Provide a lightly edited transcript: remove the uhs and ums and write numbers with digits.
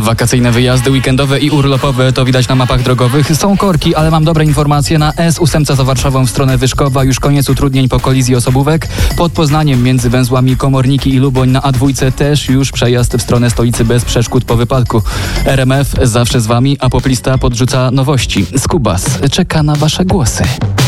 Wakacyjne wyjazdy weekendowe i urlopowe to widać na mapach drogowych. Są korki, ale mam dobre informacje. Na S8 za Warszawą w stronę Wyszkowa już koniec utrudnień po kolizji osobówek. Pod Poznaniem między węzłami Komorniki i Luboń na A2 też już przejazd w stronę stolicy bez przeszkód po wypadku. RMF zawsze z wami, a Poplista podrzuca nowości. Skubas czeka na wasze głosy.